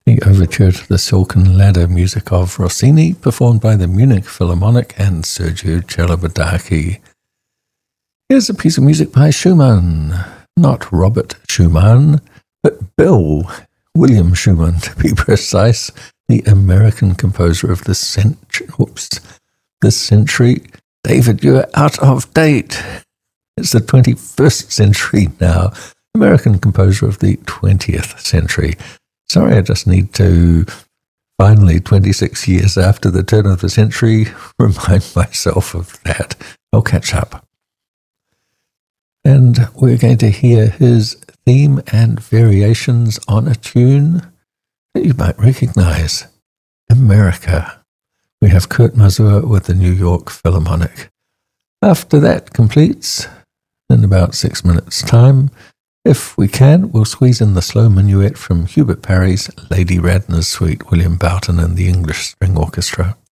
The overture to the Silken Ladder, music of Rossini, performed by the Munich Philharmonic and Sergio Celibidache. Here's a piece of music by Schumann. Not Robert Schumann, but Bill William Schumann, to be precise, the American composer of this century. David, you're out of date. It's the 21st century now. American composer of the 20th century. Sorry, I just need to, finally, 26 years after the turn of the century, remind myself of that. I'll catch up. And we're going to hear his theme and variations on a tune that you might recognize, America. We have Kurt Masur with the New York Philharmonic. After that completes, in about 6 minutes' time, if we can, we'll squeeze in the slow minuet from Hubert Parry's Lady Radnor's Suite, William Boughton and the English String Orchestra.